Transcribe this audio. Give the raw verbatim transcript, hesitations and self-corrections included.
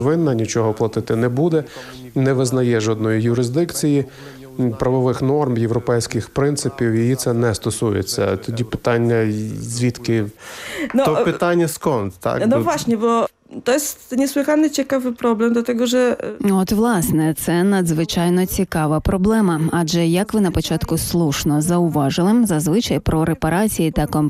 Винна нічого платити не буде, не визнає жодної юрисдикції, правових норм, європейських принципів, її це не стосується. Тоді питання, звідки? No, To pytanie skąd, tak? no Bo- właśnie, bo to jest niesłychanie ciekawy problem, dlatego że От, власне, це надзвичайно цікава проблема. Адже, як ви на початку слушно зауважили, зазвичай про репарації та компенсації